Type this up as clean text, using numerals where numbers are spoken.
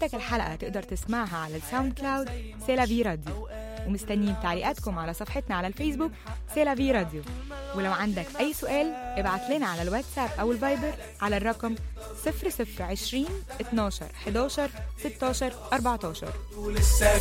فاتتك الحلقة تقدر تسمعها على الساوند كلاود سيلافي راديو. ومستنيين تعليقاتكم على صفحتنا على الفيسبوك سيلافي راديو. ولو عندك أي سؤال ابعت لنا على الواتساب أو الفايبر على الرقم 0020 12 11 16 14.